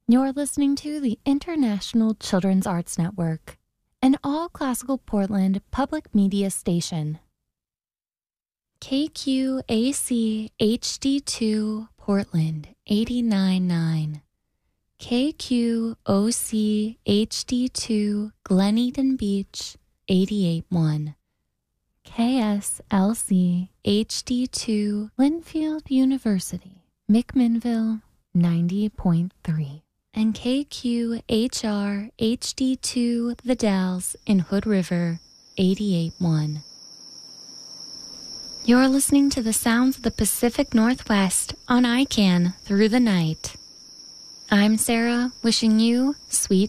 You're listening to the International Children's Arts Network, an all-classical Portland public media station. KQAC HD2 Portland 89.9. KQOC HD2 Glen Eden Beach 88.1. KSLC HD2 Linfield University, McMinnville 90.3. And KQHR HD2 The Dalles in Hood River 88.1. You're listening to the sounds of the Pacific Northwest on ICANN through the night. I'm Sarah, wishing you sweet